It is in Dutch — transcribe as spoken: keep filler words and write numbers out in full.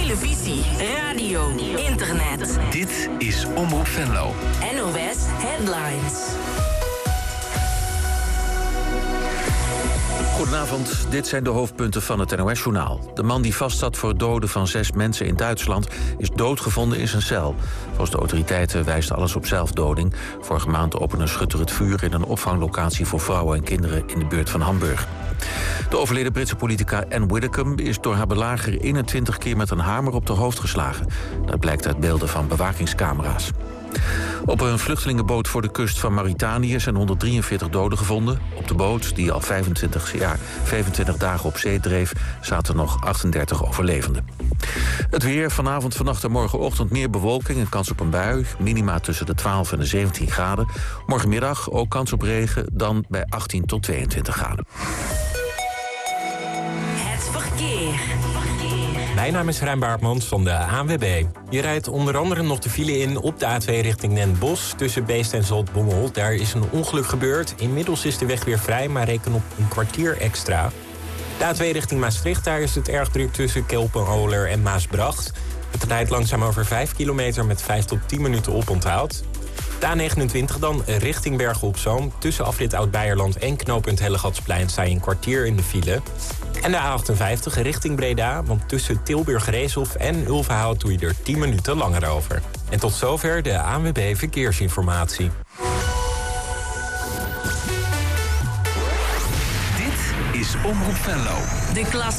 televisie, radio, internet. Dit is Omroep Venlo. N O S Headlines. Goedenavond, dit zijn de hoofdpunten van het N O S-journaal. De man die vastzat voor het doden van zes mensen in Duitsland is doodgevonden in zijn cel. Volgens de autoriteiten wijst alles op zelfdoding. Vorige maand opende een schutter het vuur in een opvanglocatie voor vrouwen en kinderen in de buurt van Hamburg. De overleden Britse politica Anne Widdecombe is door haar belager eenentwintig keer met een hamer op haar hoofd geslagen. Dat blijkt uit beelden van bewakingscamera's. Op een vluchtelingenboot voor de kust van Mauritanië zijn honderddrieënveertig doden gevonden. Op de boot, die al vijfentwintig, ja, vijfentwintig dagen op zee dreef, zaten nog achtendertig overlevenden. Het weer, vanavond, vannacht en morgenochtend meer bewolking en kans op een bui. Minima tussen de twaalf en de zeventien graden. Morgenmiddag ook kans op regen, dan bij achttien tot tweeëntwintig graden. Het verkeer. Mijn naam is Rijn Baartmans van de A N W B. Je rijdt onder andere nog de file in op de A twee richting Den Bosch tussen Beest en Zaltbommel. Daar is een ongeluk gebeurd. Inmiddels is de weg weer vrij, maar reken op een kwartier extra. De A twee richting Maastricht, daar is het erg druk tussen Kelpen-Oler en Maasbracht. Het rijdt langzaam over vijf kilometer met vijf tot tien minuten oponthoud. De A negenentwintig dan richting Bergen op Zoom. Tussen afrit Oud-Beierland en knooppunt Hellegatsplein sta je een kwartier in de file. En de A achtenvijftig richting Breda, want tussen Tilburg-Reeshof en Ulvenhout doe je er tien minuten langer over. En tot zover de A N W B Verkeersinformatie. Dit is Omroep Venlo. De klas